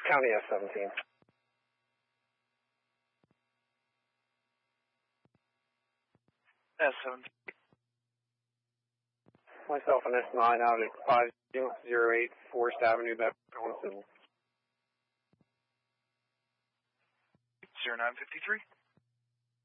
County S17. S17. Myself and S9 out at 5008 Forest Avenue, that going civil. 0953.